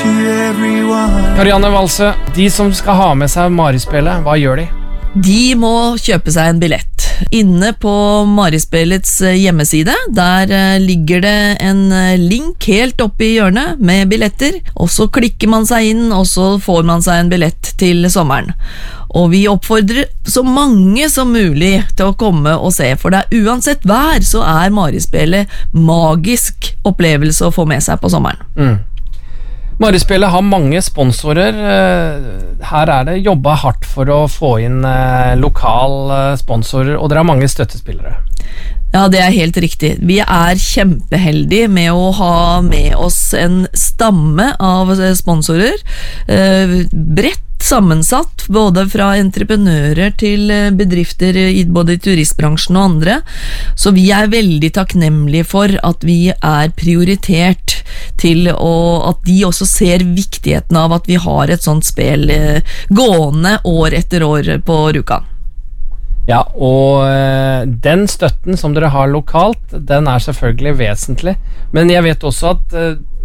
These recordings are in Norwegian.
to everyone. Karianne Walse, de som skal ha med seg Marispillet, hva gjør de? De må kjøpe seg en billett. Inne på Marispillets hjemmeside, der ligger det en link helt oppe i hjørnet med billetter, og så klikker man seg inn, og så får man seg en billett til sommeren. Og vi oppfordrer så mange som mulig til å komme og se, for det er uansett vær, så er Marispillet magisk opplevelse å få med seg på sommeren. Marispillet har mange sponsorer. Her er det jobbet hardt for å få inn lokal sponsorer, og dere har mange støttespillere. Ja, det er helt riktig. Vi er kjempeheldige med å ha med oss en stamme av sponsorer, bredt sammensatt, både fra entreprenører til bedrifter både i turistbransjen og andre, så vi er veldig takknemlige for at vi er prioritert til at de også ser viktigheten av at vi har et sånt spill gående år etter år på Rjukan. Ja, og den støtten som dere har lokalt, den er selvfølgelig vesentlig, men jeg vet også at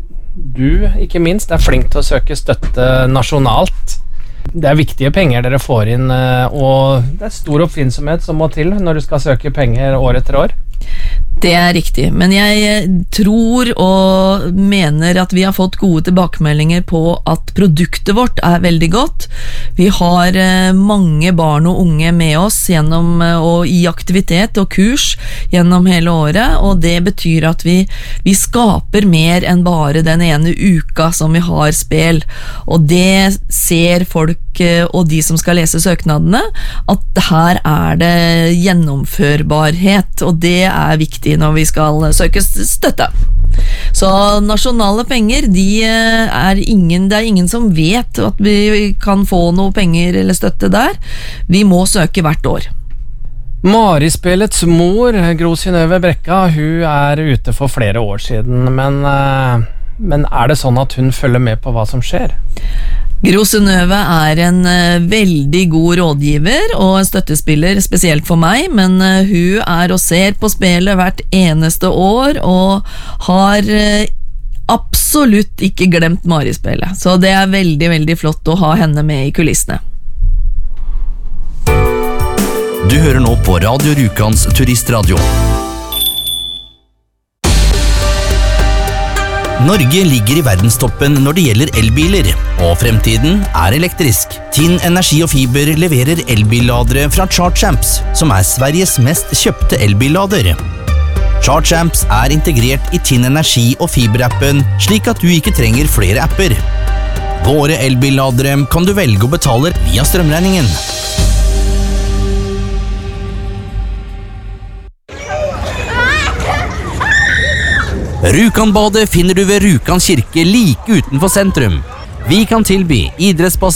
du, ikke minst, er flink til å søke støtte nasjonalt. Det er viktige penger dere får inn, og det er stor oppfinnsomhet som må til når du skal søke penger år etter år. Det er riktig, men jeg tror og mener at vi har fått gode tilbakemeldinger på at produktet vårt er veldig godt. Vi har mange barn og unge med oss gjennom og i aktivitet og kurs gjennom hele året, og det betyr at vi skaper mer enn bare den ene uka som vi har spill, og det ser folk og de som skal lese søknadene, at her er det gjennomførbarhet, og det er viktig når vi skal søke støtte. Så nasjonale penger, det er ingen som vet at vi kan få noe penger eller støtte der. Vi må søke hvert år. Marispillets mor, Gro Synnøve Brekka, hun er ute for flere år siden, men er det sånn at hun følger med på hva som skjer? Gro Synnøve er en veldig god rådgiver og en støttespiller, spesielt for meg, men hun er og ser på spillet hvert eneste år og har absolutt ikke glemt Marispillet. Så det er veldig, veldig flott å ha henne med i kulissene. Du hører nå på Radio Rjukans turistradio. Norge ligger i verdenstoppen når det gjelder elbiler, og fremtiden er elektrisk. Tinn Energi og Fiber leverer elbilladere fra ChargeAmps, som er Sveriges mest kjøpte elbillader. ChargeAmps er integrert i Tinn Energi og Fiber-appen, slik at du ikke trenger flere apper. Våre elbilladere kan du velge å betale via strømregningen. Rjukanbadet finner du ved Rjukan kirke like utenfor sentrum. Vi kan tilby idrettsbasser,